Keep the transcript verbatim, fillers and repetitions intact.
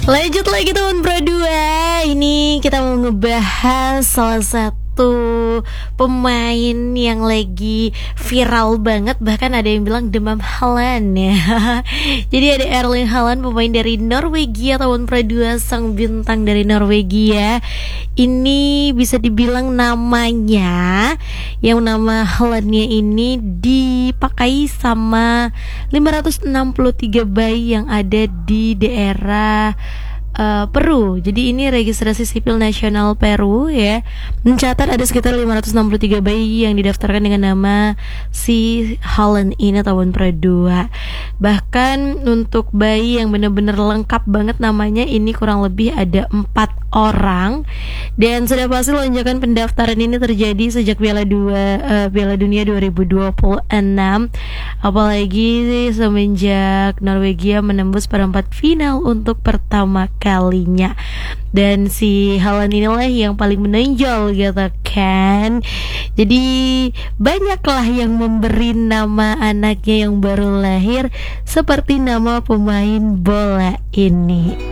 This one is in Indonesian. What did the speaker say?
Lanjut lagi teman Pro dua. Ini kita mau ngebahas salah satu pemain yang lagi viral banget. Bahkan ada yang bilang demam Haaland ya. Jadi ada Erling Haaland, pemain dari Norwegia, tahun Pro dua, sang bintang dari Norwegia. Ini bisa dibilang namanya, yang nama Haalandnya ini dipakai sama lima ratus enam puluh tiga bayi yang ada di daerah Uh, Peru. Jadi ini registrasi sipil nasional Peru ya, mencatat ada sekitar lima ratus enam puluh tiga bayi yang didaftarkan dengan nama si Haaland ini tahun Pro dua. Bahkan untuk bayi yang benar-benar lengkap banget namanya ini kurang lebih ada empat orang. Dan sudah pasti lonjakan pendaftaran ini terjadi sejak Piala dua uh, Piala Dunia dua ribu dua puluh enam. Apalagi semenjak Norwegia menembus perempat final untuk pertama kalinya. Dan si Haaland inilah yang paling menonjol gitu kan. Jadi banyaklah yang memberi nama anaknya yang baru lahir seperti nama pemain bola ini.